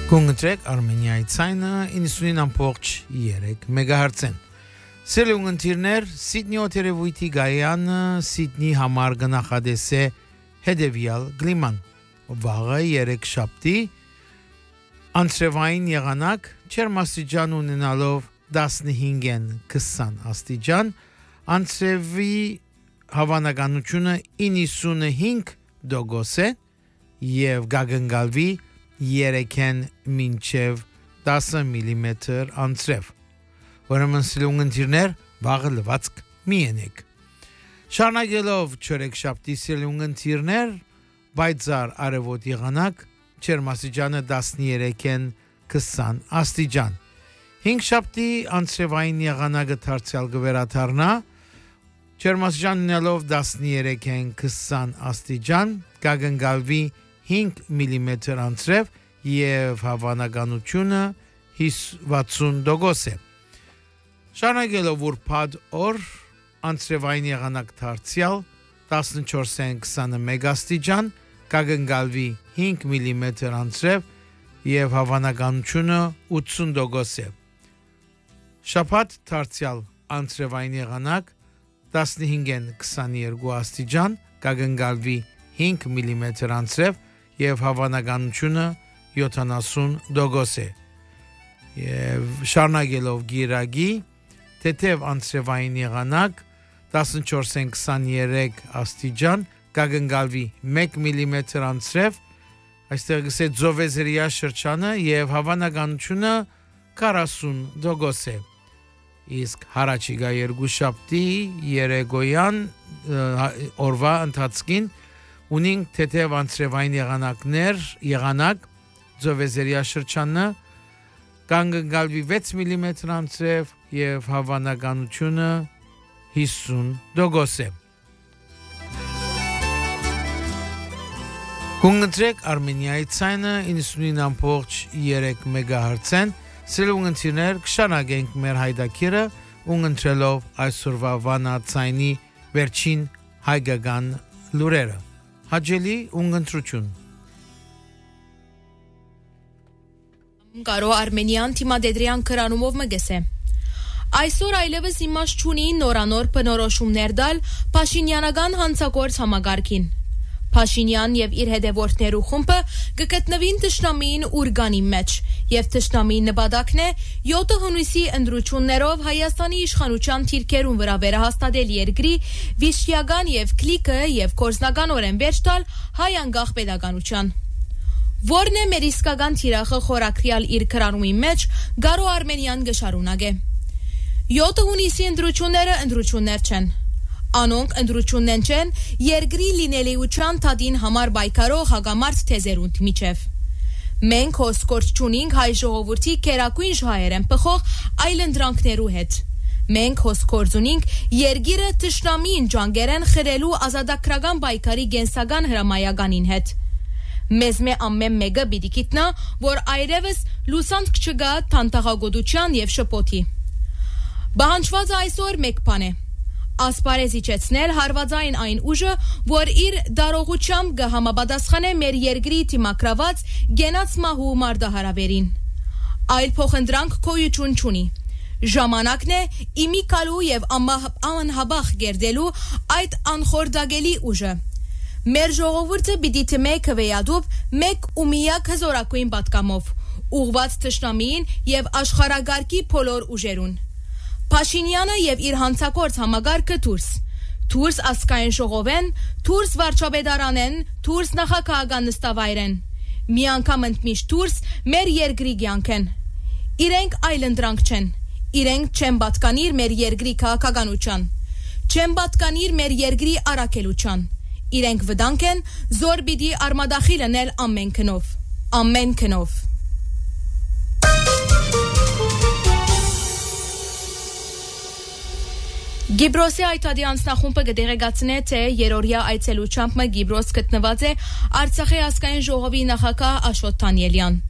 Կունգտրեք Արմենիայի ցայնը 99.3 մեգահերցեն։ Սիրելի ունգընտիրներ, Սիդնի օթերևույթի գայանը Սիդնի համար գնահատես է հետևյալ գլիման։ Վաղը երեքշաբթի անցրևային եղանակ ջերմաստիճան ունենալով 15-ն 20 աստիճան, անցրևի հավանականությունը 95 դոգոս է եւ գագնգալվի 3-ն մինչև 10 միլիմետր անցրև։ Ուրեմն սիրունգընտիրներ, վաղը լվացք մի ենեք։ Շարունակելով չորեքշաբթի սիրունգընտիրներ, բայցար արևոտ եղանակ, ջերմաստիճանը 13-ն 20 աստիճան։ Հինգշաբթի անցրևային եղանակը դարձյալ կվերադառնա, ջերմաստիճան ունենալով 13-ն 20 աստիճան, կգնգալվի 5 միլիմետր անցրև եւ հավանականությունը 60 դոգոս է։ Շարունակելով ուրբաթ օր անցրևային եղանակ դարձյալ 14-ն 21 աստիճան, կգնգալվի 5 միլիմետր անցրև եւ հավանականությունը 80 դոգոս է։ Շաբաթ դարձյալ անցրևային եղանակ 15-ն 22 աստիճան, կգնգալվի 5 միլիմետր անցրև եւ հավանականությունը 70 դոգոս է։ Եվ շարունակելով գիրագի, թեթև անցրևային եղանակ 14-ն 23 աստիճան, կգնգալվի 1 միլիմետր անցրև, այստեղ գսե Ձովեզերիա շրջանը եւ հավանականությունը 40 դոգոս է։ Իսկ հարաճիգա երկուշաբթի երեգոյան օրվա ընթացքին ունենք թեթև անցրևային եղանակ Ձովեզերիա շրջանը, կգնգալվի 6 միլիմետր անցրև եւ հավանականությունը 50 դոգոս է։ Կունգտրեք Արմենիայի ցայնը 99.3 մեգահերցեն։ Սիրունգընտիրներ, կշարունակենք մեր հայդակիրը ունգընտրելով այսօրվա վանա ցայնի վերջին հայկական լուրերը։ Հաջելի ունգընտրություն։ Կարո Արմենիան թիմադեդրյան կրանումով մգես է։ Այսօր այլևս իմաստ չունի նորանոր բնորոշումներ դալ Փաշինյանական հանցագործ համագարկին։ Փաշինյան եւ իր հետևորդներու խումբը կգտնվին Տշնամին ուրգանի մեջ եւ Տշնամի նպատակն է 7 հունիսի ընտրություններով Հայաստանի իշխանության թիրքերուն վրա վերահաստատել երկրի վիշտիական եւ քլիկը եւ կորզնականորեն վերջ տալ հայ անկախ պետականության։ Որն է մեր իսկական թիրախը խորակրյալ իր կրանումի մեջ Գարո Արմենիան գշարունակե։ 7 հունիսի ընտրություններ չեն։ Անոնք ընտրությունն չեն երկրի լինելիության թադին համար բայկարող հագամարտ թեզերունդ միջև։ Մենք հոսքործ չունենք հայ ժողովրդի կերակույն ժայերեն պխող այլ ընդրանքներու հետ։ Մենք հոսքործ ունենք երգիրը Տշնամին ջանգերեն խրելու ազատագրական բայկարի գենսական հրամայականին հետ։ Մեզ մե ամեն մեկը պիտի գիտնա, որ այրևս լուսանց չգա թանտաղագոտության եւ շփոթի։ Բանջված այսօր մեկ բան է։ Ասպարեզ իջեցնել հարվածային այն ուժը, որ իր դարողությամբ կհամապատասխանե մեր երկրի թիմակրաված գենաց մահու մարդահարավերին։ Այլ փոխնդրանք գոյություն չունի։ Ժամանակն է իմի կալու եւ անհաբախ գերդելու այդ անխորդագելի ուժը։ Մեր ժողովուրդը պիտի թմե քվեադուբ մեկ ու միակ հզորակույն պատկամով, ուղված Տշնամիին եւ աշխարհագարկի բոլոր ուժերուն։ Փաշինյանը եւ իր հանցագործ համագարկը դուրս ասկային ժողովեն, դուրս վարչապետարանեն, դուրս նախագահական նստավայրեն։ Մի անգամ ընդմիշտ դուրս մեր երկրի կյանքեն։ Իրենք այլ ընդրանք չեն։ Իրենք չեն պատկանիր մեր երկրի քաղաքականության։ Չեն պատկանիր մեր երկրի առաքելության։ Իրենք վտանգ են, զոր պիտի արմադախիլ անել ամեն քնով։ Գիբրոսի այտադի անձնախումբը կդեղեկացնե, թե երորյա այցելությամբ Գիբրոս գտնված է Արցախի ազգային ժողովի նախագահ Աշոտ Դանիելյան։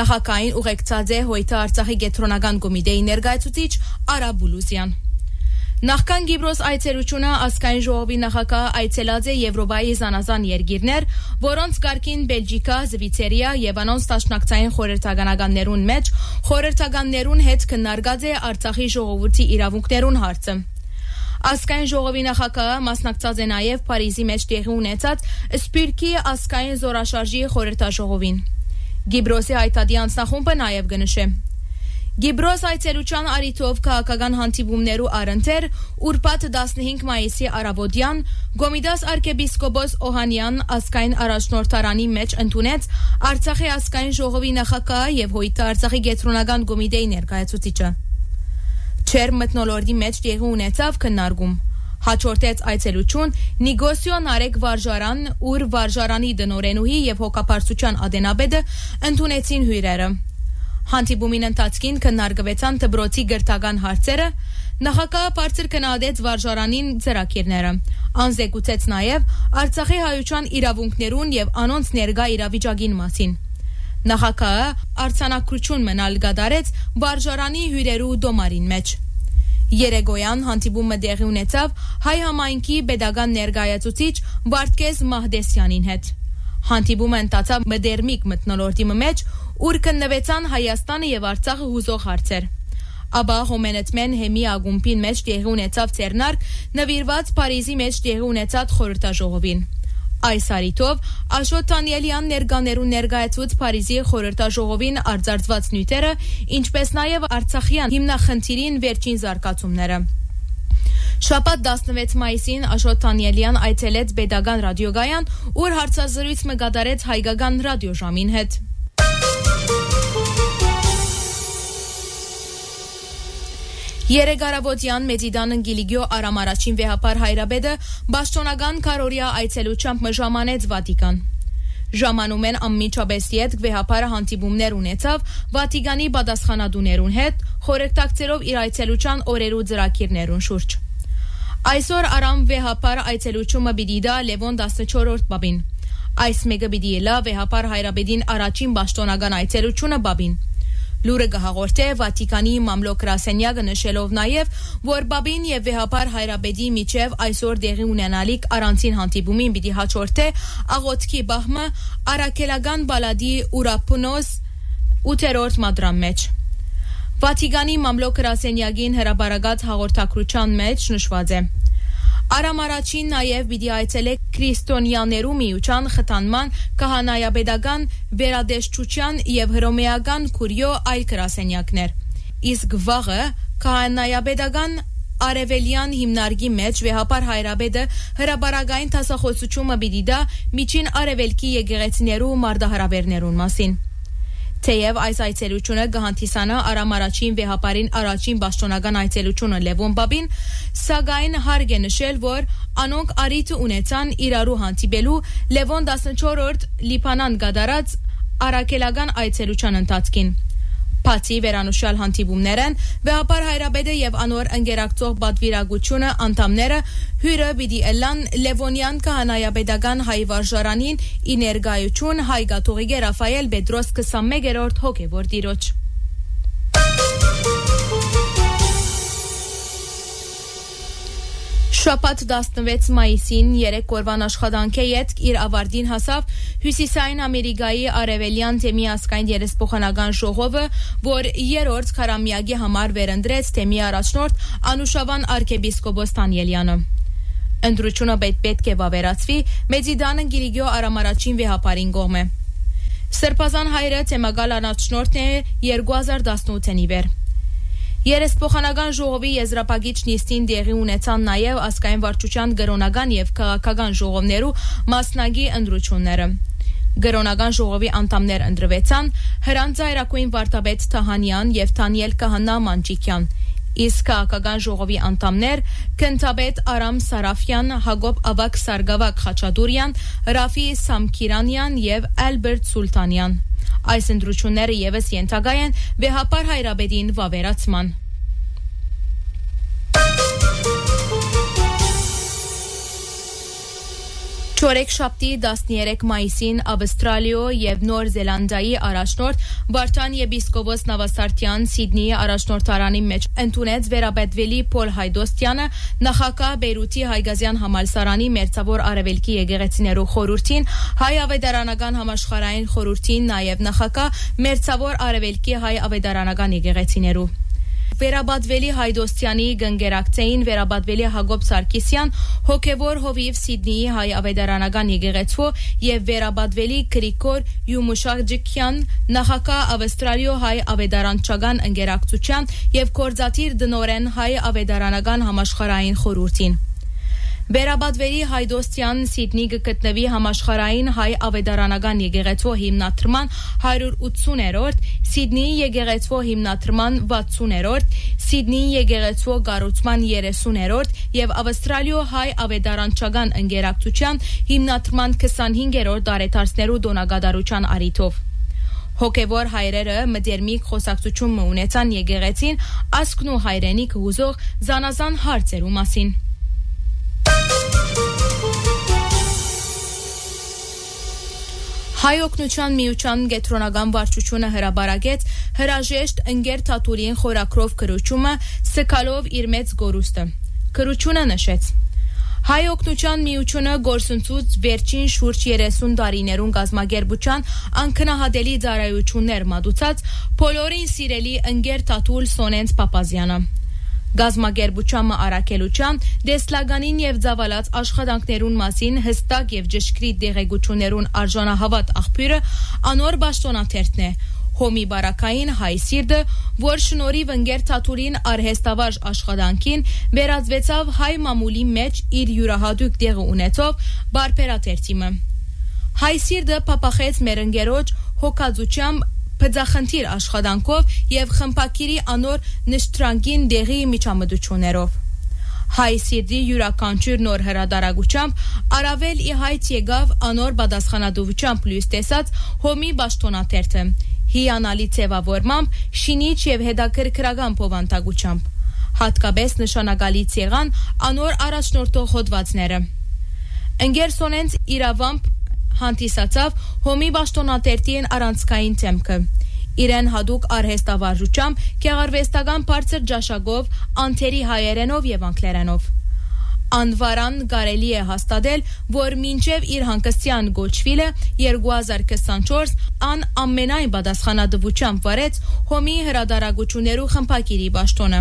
Նախագահին ուղեկցած է Հույթը Արցախի կենտրոնական կոմիտեի ներկայացուցիչ Արա Բուլուզյան։ Նախքան Գիբրոս այցելությունը ազգային ժողովի նախագահ այցելած է Եվրոպայի զանազան երկիրներ, որոնց կարգին Բելգիկա, Զվիցերիա եւ անոնց տաշնակցային խորհրդականներուն մեջ խորհրդականներուն հետ քննարկած է Արցախի ժողովրդի իրավունքներուն հարցը։ Ազգային ժողովի նախագահը մասնակցած է նաև Փարիզի մեջ տեղի ունեցած Սպիրկի ազգային զորաշարժի խորհրդաժողովին։ Գիբրոսի հայտարարի անձնախումբը նաև գնշե Գիբրոս այցելության արիթով քաղաքական հանդիպումներու առընթեր ուրբաթ 15 մայիսի առավոտյան Գոմիդաս arczepiskopos Օհանյան ազգային առաջնորդարանի մեջ ընդունեց Արցախի ազգային ժողովի նախագահը եւ Հույթ Արցախի գետրոնական կոմիտեի ներկայացուցիչը։ Չեր մթնոլորտի մեջ տեղի ունեցավ քննարկում։ Հաջորդեց այցելություն Նիգոսիո Նարեկ վարժարան, ուր վարժարանի դնորենուհի եւ հոգապարծության ադենաբեդը ընդունեցին հյուրերը։ Հանդիպումին ընթացքին քննարկվեցան դբրոցի գրթական հարցերը, նախագահը բարձր քննադեց վարժարանին ծրագիրները, անզեկուցեց նաև Արցախի հայության իրավունքներուն եւ անոնց ներկա իրավիճակին մասին։ Նախագահը արձանագրություն մնալ գդարեց վարժարանի հյուրերու դոմարին մեջ։ Երեգոյան հանդիպումը տեղի ունեցավ հայ համայնքի pedagogan ներկայացուցիչ Վարդգես Մահդեսյանին հետ։ Հանդիպումը ընթացավ մդերմիկ մթնոլորտի մեջ, ուր քննվեցան Հայաստանը եւ Արցախը հուզող հարցեր։ Աբա Հոմենետմեն Հեմի ագումբին մեջ տեղի ունեցավ ցերնարկ նվիրված Փարիզի մեջ տեղի ունեցած խորհրդաժողովին։ Այս արիթով Աշոտ Դանիելյան ներկաներուն ներկայացուց Փարիզի խորհրդաժողովին արձարծված նյութերը, ինչպես նաև Արցախյան հիմնախնդիրին վերջին զարգացումները։ Շաբաթ 16 մայիսին Աշոտ Դանիելյան այցելեց pedagogan ռադիոգայան, ուր հարցազրույց մգադարեց հայկական ռադիոժամին հետ։ Երեգարավոտյան Մեծիդան Գիլիգիո Արամ առաջին վեհապար հայրաբեդը Բաշտոնական Կարորիա այցելությամբ մժամանեց Վատիկան։ Ժամանում են անմիջապես յետք վեհապարը հանդիպումներ ունեցավ Վատիկանի պատասխանատուներուն հետ, խորհրդակցելով իր այցելության օրերու ծրագիրներուն շուրջ։ Այսօր Արամ վեհապար այցելությունը պիտի դա Լևոն 14-րդ բաբին։ Այս մեկը պիտի լա վեհապար հայրաբեդին առաջին պաշտոնական այցելությունը բաբին։ Լուրը գահաղորդե Վատիկանի մամլոք Գրասենյակը նշելով նաև, որ բաբին եւ վեհապար հայրաբեդի միջև այսօր տեղի ունենալիք առանցին հանդիպումին պիտի հաջորդե աղոթքի բահմը Արաքելական բալադի Ուրապնոս 8-րդ մադրամ մեջ։ Վատիկանի մամլոք Գրասենյակին հրաբարագած հաղորդակցության մեջ նշված է. Արամ առաջին նաև պիտի այցելե քրիստոնյաներու միության խթանման քահանայապետական վերադեշչության եւ հռոմեական քուրիո այլ գրասենյակներ։ Իսկ վաղը քահանայապետական Արևելյան հիմնարկի մեջ վեհապար հայրաբեդը հրաբարագային տասախոսությունը պիտի դա միջին արևելքի եկեղեցիներու մարտահրավերներուն մասին։ Թեև այս այցելությունը կհանդիսանա Արամ առաջին վեհապարին առաջին պաշտոնական այցելությունը Լևոն բաբին, սակայն հարկ է նշել, որ անոնք արիթը ունեցան իրարու հանդիպելու Լևոն 14-րդ Լիբանան գդարած արաքելական այցելության ընթացքին։ Բացի վերանշյալ հանդիպումներն, վեհապար հայրաբեդը եւ անոր ընկերակցող պատվիրակությունը անդամները հյուրը պիտի ելան Լևոնյան քահանայապետական հայ վարժարանին ի ներկայություն հայ կաթողիկե Ռաֆայել Պետրոս 21-րդ հոգևոր տիրոջ։ Շաբաթ 16 մայիսին 3 օրվան աշխատանքի յետք իր ավարտին հասավ Հյուսիսային Ամերիկայի Արևելյան թեմի ազգային երեսփոխանական ժողովը, որ երրորդ քարամյակի համար վերընտրեց թեմի առաջնորդ Անուշավան arczepiskopos Դանիելյանը։ Ընտրությունը պետք է վավերացվի Մեծիդան Գիլիգիո Արամ առաջին վեհապարին կողմը։ Սրբազան հայրը թեմագալ առաջնորդն է 2018-ին ի վեր։ Երեսփոխանական ժողովի եզրափակիչ նիստին տեղի ունեցան նաև ազգային վարչության գրոնական եւ քաղաքական ժողովներու մասնագի ընտրությունները։ Գրոնական ժողովի անդամներ ընտրվեցան Հրանտ Զայրակույն Վարդապետ Թահանյան եւ Դանիել Կահանա Մանջիկյան, իսկ քաղաքական ժողովի անդամներ Քնթապետ Արամ Սարաֆյան, Հակոբ Ավակ Սարգսակ Խաչատուրյան, Ռաֆի Սամքիրանյան եւ Ալբերտ Սուլտանյան։ Այս ընտրությունները եւս ենթակա են վեհապար հայրաբեդին վավերացման։ Չորեքշաբթի 13 մայիսին Ավստրալիո եւ Նոր Զելանդիայի առաջնորդ Վարդան եպիսկոպոս Նավասարդյան Սիդնեի առաջնորդարանի մեջ ընդունեց վերաբերվելի Պոլ Հայդոստյանը նախագահ Բեյրութի Հայգազյան համալսարանի մերձավոր արևելքի եկեղեցիներու խորհրդին, հայ ավետարանական համաշխարհային խորհրդին, նաեւ նախագահ մերձավոր արևելքի հայ ավետարանական եկեղեցիներու Վերաբադվելի Հայդոստյանի գնգերակցեին վերաբադվելի Հակոբ Սարգսյան հոգևոր հովիվ Սիդնեի հայ ավետարանական եկեղեցու եւ վերաբադվելի Գրիգոր Յումուշաջիկյան նախագահ Ավստրալիո հայ ավետարանչական ընկերակցության եւ կորզաթիր դնորեն հայ ավետարանական համաշխարհային խորհրդին Վերաբադվելի Հայդոստյան Սիդնի գտնվի համաշխարհային հայ ավետարանական եկեղեցու հիմնադրման 180-րդ, Սիդնեի եկեղեցու հիմնադրման 60-րդ, Սիդնեի եկեղեցու կառուցման 30-րդ եւ Ավստրալիո հայ ավետարանչական ընկերակցության հիմնադրման 25-րդ տարեդարձներու դոնագադարության առիթով Հոգևոր հայրերը մդերմիկ խոսակցություն ունեցան եկեղեցին ասկն ու հայրենիք հուզող զանազան հարցերու մասին Հայ օգնության միության գետրոնական վարչությունը հրաբարակեց հրաժեշտ ընկեր Թաթուրին խորակրով քրուչումը սկալով իր մեծ գորուստը քրուչունը նշեց Հայ օգնության միությունը գործընծուց վերջին շուրջ 30 տարիներուն գազմագերբության անքնահատելի ծառայություններ մատուցած բոլորին սիրելի ընկեր Թաթուլ Սոնենց Պապազյանը Գազմագերբության առաքելության դեսլագանին եւ զավալած աշխատանքներուն մասին հստակ եւ ճշգրիտ դեղեցություններուն արժանահավատ աղբյուրը անոր պաշտոնաթերթն է Հոմի բարակային հայ սիրտը որ շնորհիվ ընկեր Թաթուրին արհեստավարժ աշխատանքին վերածվեցավ հայ մամուլի մեջ իր յուրահատուկ տեղը ունեցող բարբերաթերթիմը Հայ սիրտը փապախեց մեր ընկերոջ հոգածությամբ Պծախնդիր աշխատանքով եւ խմբակիրի անոր նշտրանգին դեղի միջամտություններով Հայ սիրտի յուրաքանչյուր նոր հրադարագությամբ առավել ի հայտ եկավ անոր բադասխանադովությամբ լույս տեսած հոմի պաշտոնաթերթը հիանալի ձևավորմամբ շինիչ եւ հետաքրքրական փոխանցագությամբ հատկապես նշանակալից եղան անոր առաջնորդող հոդվածները Ընկեր Սոնենց իրավամբ հանդիսացավ հոմի պաշտոնաթերթին առանցքային թեմքը իրեն հadouk արհեստավարժությամբ գեղարվեստական բարձր ճաշակով անթերի հայերենով եւ անգլերենով Անվարան կարելի է հաստատել որ մինչև իր հանգստյան գոչվիլը 2024 ան ամենայն բադասխանադվությամբ վարեց հոմի հրադարագություններու խմբակիրի պաշտոնը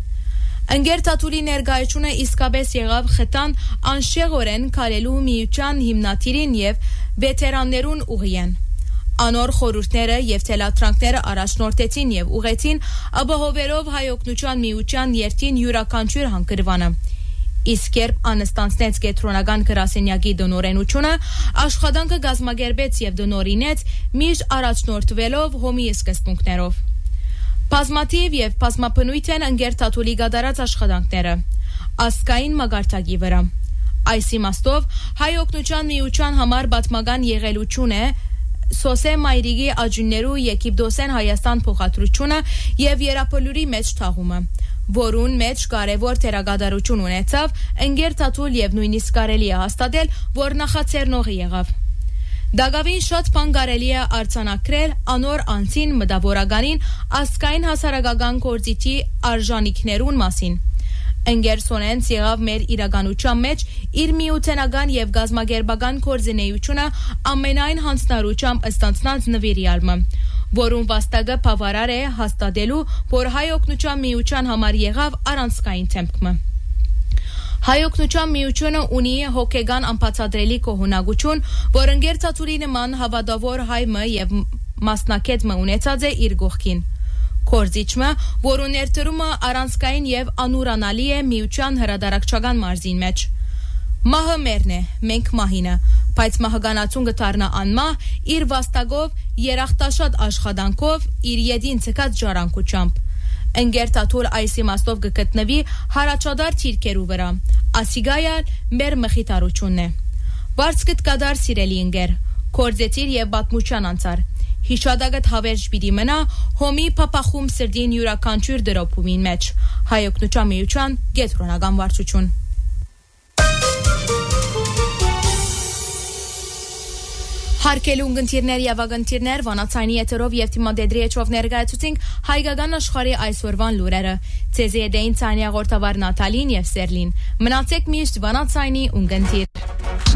Ընկեր Թաթուլի ներկայությունը իսկապես եղավ խտան անշեղորեն քարելու միության հիմնադիրին եւ վետերաններուն ուղիեն Անոր խորհուրդները եւ թելատրանքները առաջնորդեցին եւ ուղեցին ապահովելով հայ օգնության միության երթին յուրաքանչյուր հանգրվանը Իսկ երբ անստանցնեց կետրոնական գրասենյակի դնորենությունը աշխատանքը գազմագերբեց եւ դնորինեց միշտ առաջնորդվելով հոմի սկզբունքներով Բազմաթիվ եւ բազմապնույթ են ընկեր Թաթուլի գդարած աշխատանքները ասկային մագարտակի վրա Այս իմաստով հայ օգնության միության համար պատմական եղելություն է Սոսե Մայրիգի աջուններու Եգիպտոսեն Հայաստան փոխադրությունը եւ Երապոլուրի մեջ թաղումը որուն մեջ կարևոր թերագադարություն ունեցավ ընկեր Թաթուլ եւ նույնիսկ կարելի է հաստատել որ նախաձեռնողը եղավ Դագավին շատ բան կարելի է արձանագրել անոր անցին մտավորականին ասկային հասարակական գործիքի արժանիքներուն մասին Ընկեր Սոնենց եղավ մեր իրականության մեջ իր միութենական եւ գազմագերբական կորձնեությունը ամենայն հանցնարությամբ ստանցնած նվիրյալը որուն վաստակը բավարար է հաստատելու որ հայ օգնության միության համար եղավ առանցքային թեմքը Հայ օգնության միությունը ունի հոգեգան անբացատրելի կողունակություն, որ ընկեր Թաթուլի նման հավատավոր հայմը եւ մասնակետը ունեցած է իր գողքին։ Կորզիչը, որը ներդրումը առանցքային եւ անուրանալի է միության հրադարակչական մարզին մեջ։ Մահը մերն է, մենք մահինը, բայց մահկանացուն գտարնա անմահ իր վաստակով, երախտաշատ աշխատանքով, իր յետին ցկած ժառանգությամբ։ Ընկեր Թաթուլ այս իմաստով գտնվի հարաճադար թիրքերու վրա ասիգայալ մեր մխիթարությունն է Վարձկտ կադար սիրելի ընկեր կորձեցիր եւ բատմուչան անցար հիշադակդ հավերժ պիտի մնա հոմի փապախում սրդին յուրաքանչյուր դրոփումին մեջ հայ օգնության միության գետրոնական վարչություն Հարկելու ունգընտիրներ եւ ագընտիրներ վանացայնի եթերով եւ թիմադեդրի էջով ներկայացուցինք հայկական աշխարհի այսօրվան լուրերը։ Ցեզի եդեին ցայնի աղորդավար Նատալին եւ Սերլին։ Մնացեք միշտ վանացայնի ունգընտիր։